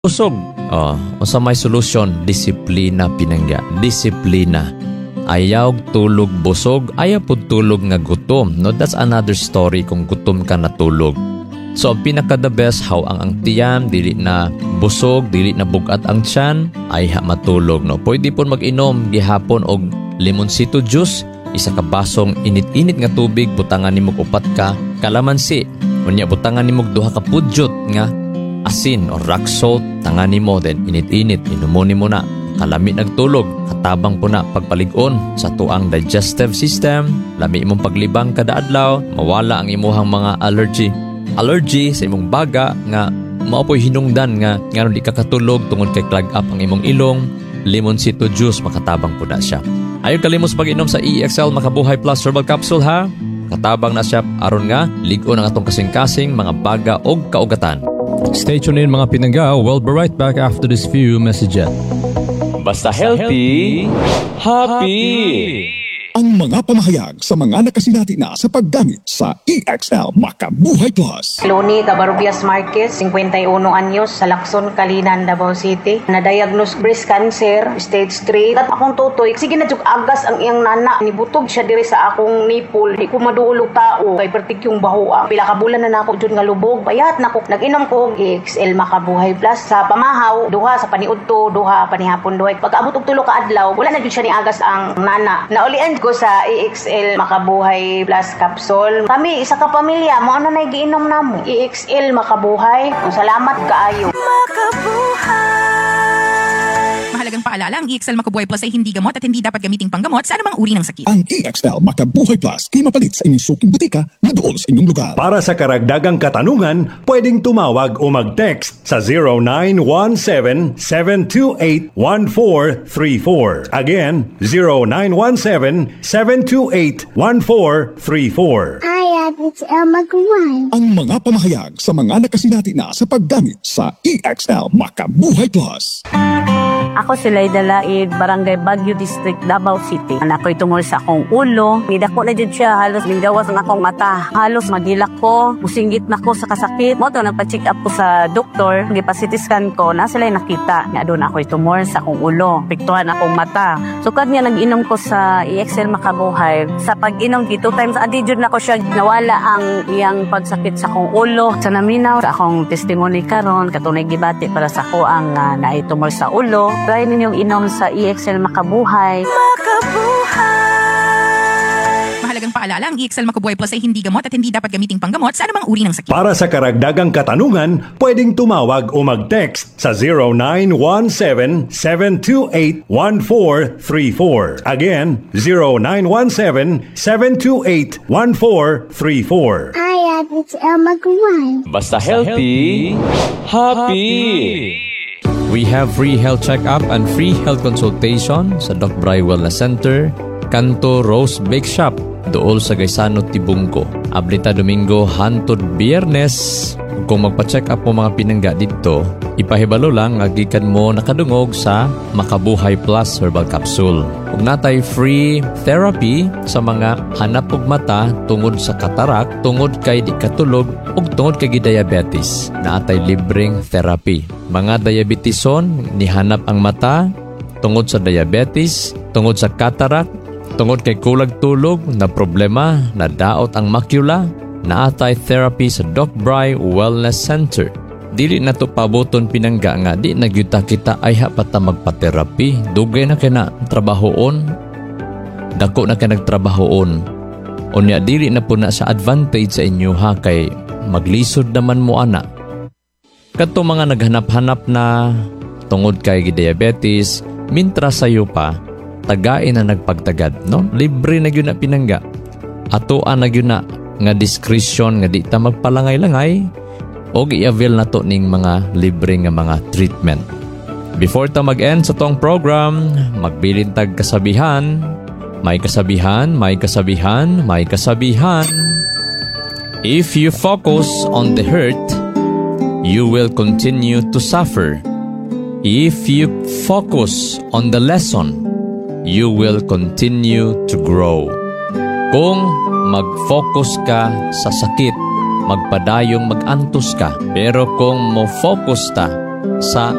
Busog. Unsa may solusyon? Disiplina pinangga. Disiplina. Ayaw tulog busog, ayaw po tulog nga gutom. No, that's another story kung gutom ka na tulog. So, pinaka the best how ang tiyan, dili na busog, dili na bugat ang tiyan, ay matulog. No, pwede po mag-inom gihapon og limonsito juice, isa ka basong init-init nga tubig, butangan nimog upat ka kalamansi. Unya butangan nimog duha ka pudyot nga asin o rock salt, tangani mo, then init-init, inumoni mo na. Kalami nagtulog, katabang po na pagpalig-on sa tuang digestive system, lami imong paglibang kada adlaw, mawala ang imuhang mga allergy sa imong baga nga maopoy hinungdan nga ngaron di ka katulog tungod kay clog up ang imong ilong. Limonsito juice makatabang po na siya. Ayaw kalimos pag-inom sa EXL Makabuhay Plus Herbal Capsule ha. Katabang na siya aron nga lig-on ang atong kasing-kasing mga baga og kaugatan. Stay tuned in mga pinangga. We'll be right back after this few messages. Basta healthy, happy! Ang mga pamahayag sa mga nakasinati na sa paggamit sa EXL Makabuhay Plus. Loni Cabarrubias Marquez, 51 anyos, sa Lacson, Kalinan, Davao City. Na-diagnose breast cancer, stage 3. At akong tutoy, sige na jug agas ang iyang nana. Nibutog siya diri sa akong nipple. Di ko maduulog tao. Kay pertik yung bahoa. Pila ka bulan na nako jud nga lubog. Bayat nako. Nag-inom ko og EXL Makabuhay Plus. Sa pamahaw, duha sa paniudto, duha panihapon duha. Pag-abot og tulo ka adlaw, wala na jud siya ni agas ang nana. Naulian ko sa EXL Makabuhay Plus Capsule. Kami, isa ka pamilya, mo ano na giinom namo. EXL Makabuhay. Salamat kaayo. Makabuhay! Mahalagang paalala, ang EXL Makabuhay Plus ay hindi gamot at hindi dapat gamiting panggamot sa anumang uri ng sakit. Ang EXL Makabuhay Plus ay mapalit sa inyong suking butika na doon sa inyong lugar. Para sa karagdagang katanungan, pwedeng tumawag o mag-text sa 0917-728-1434. Again, 0917-728-1434. It's Elma Guan. Ang mga pamahayag sa mga nakasinati na sa paggamit sa EXL Makabuhay Plus. Ako si Layda Laid, Barangay Baguio District, Davao City. Ako'y tungol sa akong ulo. Midako na dyan siya, halos minggawas ang akong mata. Halos madilak ko, musinggit na ko sa kasakit. Moto, nagpa-check up ko sa doktor. Nagpa-CT scan ko, na sila nakita. Nga doon ako'y tumor sa akong ulo. Piktuhan akong mata. Sukad niya nag-inom ko sa EXL Makabuhay. Sa pag-inom, 2 times a day dyan ako siya nawala ang iyang pagsakit sa akong ulo. Sa naminaw, sa akong testimony karon katunay gibati para sa ko ang naitumor sa ulo. Try ninyong inom sa EXL Makabuhay. Mahalagang paalala, ang EXL Makabuhay Plus ay hindi gamot at hindi dapat gamiting panggamot sa anumang uri ng sakit. Para sa karagdagang katanungan, pwedeng tumawag o mag-text sa 0917-728-1434. Again, 0917-728-1434. It's Elma Guan. Basta healthy, happy! We have free health check-up and free health consultation sa Doc Bry Wellness Center, Kanto Rose Bake Shop, dool sa Gaisano, Tibungco. Ablita Domingo, hantod Biyernes. Kung magpa-check up mo mga pinangga dito, ipahibalo lang agikan mo nakadungog sa Makabuhay Plus Herbal Capsule. Ug natay free therapy sa mga hanap og mata tungod sa katarak, tungod kay di katulog ug tungod kay diabetes. Natay libreng therapy. Mga diabetison ni hanap ang mata tungod sa diabetes, tungod sa katarak, tungod kay kulag tulog na problema, na daot ang macula. Naatay therapy sa Doc Bry Wellness Center. Dili na to paboton pinangga nga di nagyuta kita ay hapata magpa-therapy. Dugay na kina trabahoon. Dako na kaya nagtrabahoon. Unya dili na po na sa advantage sa inyo ha kay maglisod naman mo ana. Kadto mga naghanap-hanap na tungod kay diabetes, mintra sayo pa tagain na nagpagtagad, no? Libre na gyud na pinangga. Atoan na gyud na nga discretion nga di ta magpalangay-langay o i-avail na to ning mga libre nga mga treatment. Before ta mag-end sa tong program, magbilin tag kasabihan. May kasabihan, may kasabihan, may kasabihan. If you focus on the hurt, you will continue to suffer. If you focus on the lesson, you will continue to grow. Kung mag-focus ka sa sakit, magpadayong mag-antos ka. Pero kung mo-focus ta sa